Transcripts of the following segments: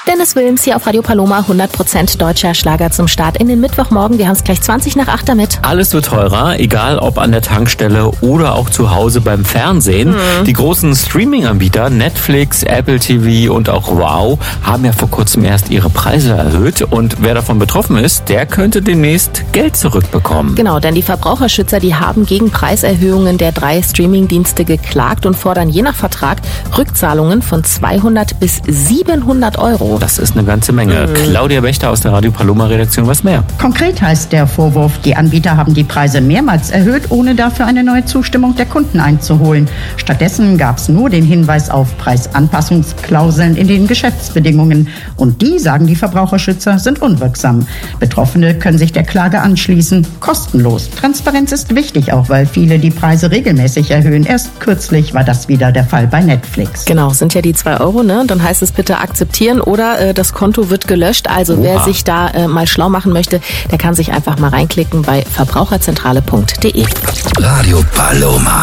Dennis Wilms hier auf Radio Paloma, 100% deutscher Schlager zum Start in den Mittwochmorgen. Wir haben es gleich 20 nach 8 damit. Alles wird teurer, egal ob an der Tankstelle oder auch zu Hause beim Fernsehen. Die großen Streaming-Anbieter Netflix, Apple TV und auch Wow haben ja vor kurzem erst ihre Preise erhöht. Und wer davon betroffen ist, der könnte demnächst Geld zurückbekommen. Genau, denn die Verbraucherschützer, die haben gegen Preiserhöhungen der 3 Streaming-Dienste geklagt und fordern je nach Vertrag Rückzahlungen von 200 bis 700 Euro. Das ist eine ganze Menge. Claudia Wächter aus der Radio Paloma Redaktion, was mehr? Konkret heißt der Vorwurf, die Anbieter haben die Preise mehrmals erhöht, ohne dafür eine neue Zustimmung der Kunden einzuholen. Stattdessen gab es nur den Hinweis auf Preisanpassungsklauseln in den Geschäftsbedingungen. Und die, sagen die Verbraucherschützer, sind unwirksam. Betroffene können sich der Klage anschließen, kostenlos. Transparenz ist wichtig, auch weil viele die Preise regelmäßig erhöhen. Erst kürzlich war das wieder der Fall bei Netflix. Genau, sind ja die 2 Euro, ne? Dann heißt es bitte akzeptieren oder das Konto wird gelöscht. Also wer sich da mal schlau machen möchte, der kann sich einfach mal reinklicken bei verbraucherzentrale.de. Radio Paloma.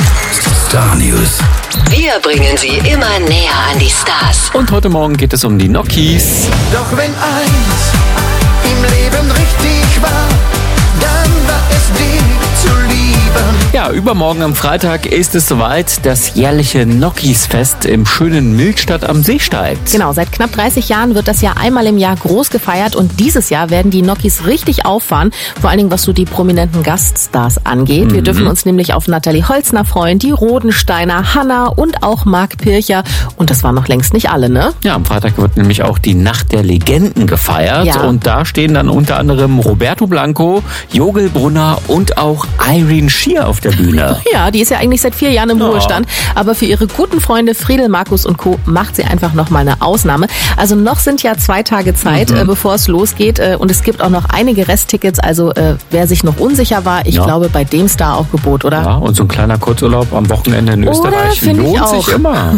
Star News. Wir bringen sie immer näher an die Stars. Und heute Morgen geht es um die Nokis. Doch wenn eins im Leben richtig war, dann war es die zu lieben. Ja, übermorgen am Freitag ist es soweit. Das jährliche Nokis-Fest im schönen Mildstadt am See steigt. Genau, seit knapp 30 Jahren wird das ja einmal im Jahr groß gefeiert und dieses Jahr werden die Nokis richtig auffahren. Vor allen Dingen, was so die prominenten Gaststars angeht. Wir dürfen uns nämlich auf Nathalie Holzner freuen, die Rodensteiner, Hanna und auch Marc Pircher. Und das waren noch längst nicht alle, ne? Ja, am Freitag wird nämlich auch die Nacht der Legenden gefeiert. Ja. Und da stehen dann unter anderem Roberto Blanco, Jogel Brunner und auch Irene Schier auf der Bühne. Ja, die ist ja eigentlich seit 4 Jahren im Ruhestand. Aber für ihre guten Freunde Friedel, Markus und Co. macht sie einfach nochmal eine Ausnahme. Also noch sind ja 2 Tage Zeit, bevor es losgeht. Und es gibt auch noch einige Resttickets. Also wer sich noch unsicher war, ich glaube bei dem Star-Aufgebot, oder? Ja, und so ein kleiner Kurzurlaub am Wochenende in Österreich lohnt sich immer.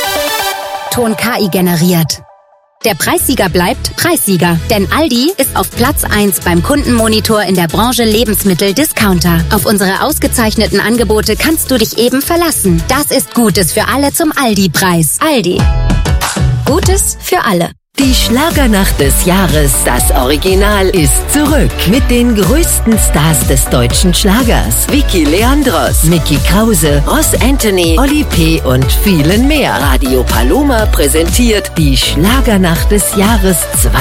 Ton KI generiert. Der Preissieger bleibt Preissieger, denn Aldi ist auf Platz 1 beim Kundenmonitor in der Branche Lebensmittel-Discounter. Auf unsere ausgezeichneten Angebote kannst du dich eben verlassen. Das ist Gutes für alle zum Aldi-Preis. Aldi. Gutes für alle. Die Schlagernacht des Jahres, das Original, ist zurück. Mit den größten Stars des deutschen Schlagers. Vicky Leandros, Mickey Krause, Ross Anthony, Oli P. und vielen mehr. Radio Paloma präsentiert die Schlagernacht des Jahres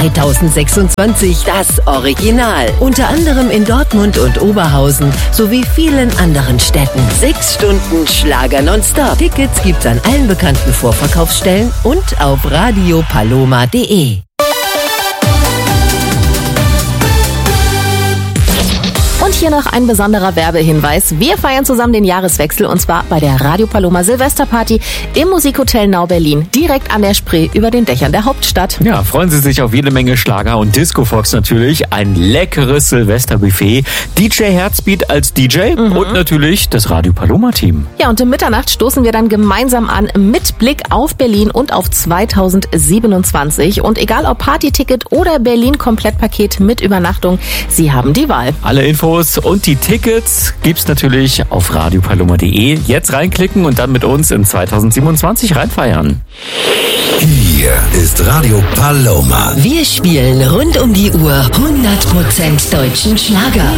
2026, das Original. Unter anderem in Dortmund und Oberhausen sowie vielen anderen Städten. 6 Stunden Schlager nonstop. Tickets gibt's an allen bekannten Vorverkaufsstellen und auf radiopaloma.de. Und hier noch ein besonderer Werbehinweis. Wir feiern zusammen den Jahreswechsel und zwar bei der Radio Paloma Silvesterparty im Musikhotel Nau Berlin, direkt an der Spree über den Dächern der Hauptstadt. Ja, freuen Sie sich auf jede Menge Schlager und Disco-Fox natürlich, ein leckeres Silvesterbuffet, DJ Herzbeat als DJ und natürlich das Radio Paloma-Team. Ja, und um Mitternacht stoßen wir dann gemeinsam an mit Blick auf Berlin und auf 2027. Und egal ob Partyticket oder Berlin-Komplettpaket mit Übernachtung, Sie haben die Wahl. Alle Infos und die Tickets gibt's natürlich auf radiopaloma.de. Jetzt reinklicken und dann mit uns in 2027 reinfeiern. Hier ist Radio Paloma. Wir spielen rund um die Uhr 100% deutschen Schlager.